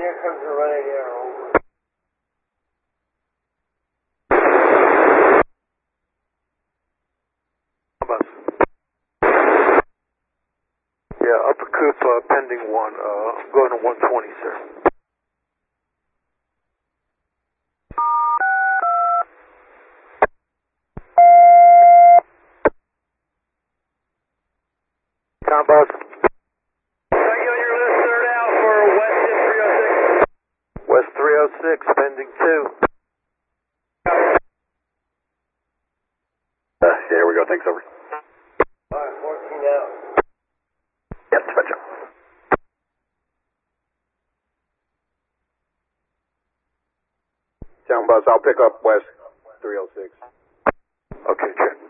Here comes the running arrow. Bus. Yeah, Upper Coop, pending 1. I'm going to 120, sir. Tom Bus. West 306, pending 2. Here we go, thanks, over. Alright, 14 out. Yep, touch up. Town bus, I'll pick up West 306. Okay, check.